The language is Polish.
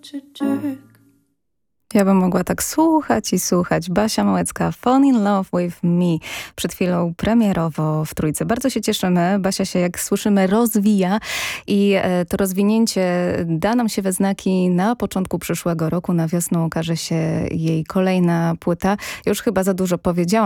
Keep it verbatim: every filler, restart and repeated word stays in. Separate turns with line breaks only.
Ja bym mogła tak słuchać i słuchać. Basia Małecka, Fall in Love with Me. Przed chwilą premierowo w Trójce. Bardzo się cieszymy. Basia się, jak słyszymy, rozwija i e, to rozwinięcie da nam się we znaki na początku przyszłego roku. Na wiosnę ukaże się jej kolejna płyta. Już chyba za dużo powiedziałam.